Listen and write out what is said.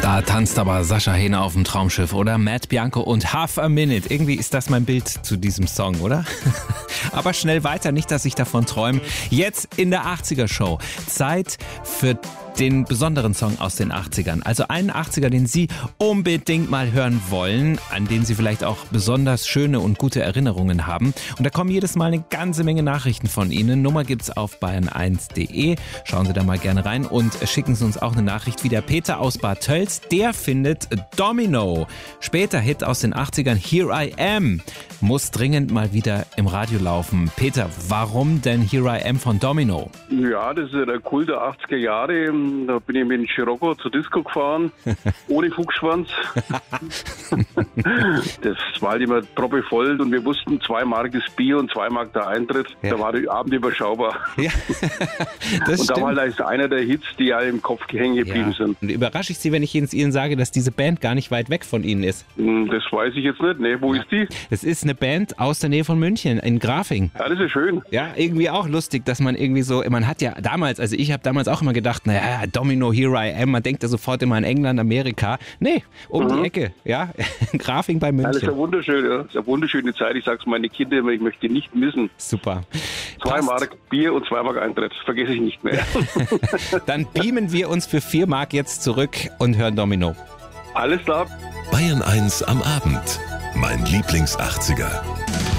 Da tanzt aber Sascha Hehne auf dem Traumschiff, oder? Matt Bianco und Half a Minute. Irgendwie ist das mein Bild zu diesem Song, oder? Aber schnell weiter, nicht, dass ich davon träume. Jetzt in der 80er-Show. Zeit für den besonderen Song aus den 80ern. Also einen 80er, den Sie unbedingt mal hören wollen, an den Sie vielleicht auch besonders schöne und gute Erinnerungen haben. Und da kommen jedes Mal eine ganze Menge Nachrichten von Ihnen. Nummer gibt's auf bayern1.de. Schauen Sie da mal gerne rein und schicken Sie uns auch eine Nachricht wie der Peter aus Bad Tölz. Der findet Domino. Später Hit aus den 80ern, Here I Am, muss dringend mal wieder im Radio laufen. Peter, warum denn Here I Am von Domino? Ja, das ist ja der Kult der 80er Jahre. Da bin ich mit dem Scirocco zur Disco gefahren, ohne Fuchsschwanz. Das war halt immer proppevoll und wir wussten, 2 Mark ist Bier und 2 Mark der Eintritt. Ja. Da war der Abend überschaubar. Ja, das und da war halt einer der Hits, die ja im Kopf hängen geblieben sind. Und überrasche ich Sie, wenn ich Ihnen sage, dass diese Band gar nicht weit weg von Ihnen ist? Das weiß ich jetzt nicht. Nee, wo ist die? Es ist eine Band aus der Nähe von München, in Grafing. Ja, das ist schön. Ja, irgendwie auch lustig, dass man irgendwie so, man hat ja damals, also ich habe damals auch immer gedacht, naja, Domino, Here I Am, man denkt ja sofort immer an England, Amerika. Nee, die Ecke, ja, Grafing bei München. Ja, das ist ja wunderschön, ja. Das ist eine wunderschöne Zeit. Ich sag's meine Kinder immer, ich möchte nicht missen. Super. 2 Mark Bier und 2 Mark Eintritt, vergesse ich nicht mehr. Dann beamen wir uns für 4 Mark jetzt zurück und hören Domino. Alles klar. Bayern 1 am Abend. Mein Lieblings-80er.